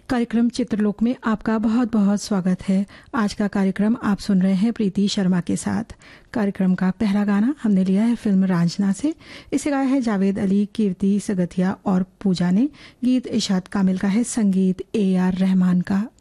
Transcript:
कार्यक्रम चित्रलोक में आपका बहुत बहुत स्वागत है। आज का कार्यक्रम आप सुन रहे हैं प्रीति शर्मा के साथ। कार्यक्रम का पहला गाना हमने लिया है फिल्म रांझना से। इसे गाया है जावेद अली, कीर्ति सगतिया और पूजा ने। गीत इशाद कामिल का है, संगीत AR रहमान का।